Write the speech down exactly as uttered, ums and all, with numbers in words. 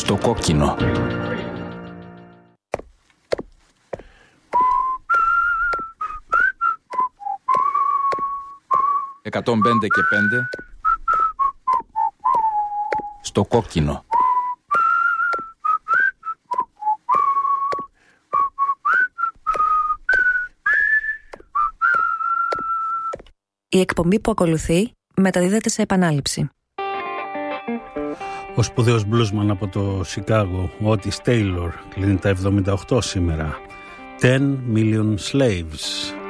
Στο κόκκινο. εκατόν πέντε και πέντε. Στο κόκκινο. Η εκπομπή που ακολουθεί μεταδίδεται σε επανάληψη. Ο σπουδαίος μπλούσμαν από το Σικάγο, ο Ότις Τέιλορ, κλείνει τα εβδομήντα οκτώ σήμερα. Ten million slaves.